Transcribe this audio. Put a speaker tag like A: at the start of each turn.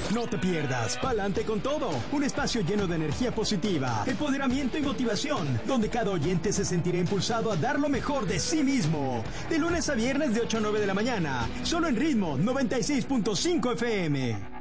A: No te pierdas Pa'lante con Todo, un espacio lleno de energía positiva, empoderamiento y motivación, donde cada oyente se sentirá impulsado a dar lo mejor de sí mismo. De lunes a viernes de 8 a 9 de la mañana, solo en Ritmo 96.5 FM.